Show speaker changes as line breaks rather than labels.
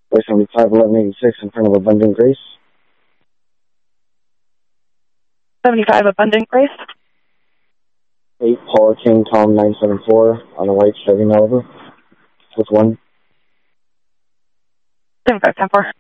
Way 75, 1186 in front of Abundant Grace.
75 Abundant Grace.
8 Paula King Tom 974 on a white Chevy Malibu with 1.
75, 10-4.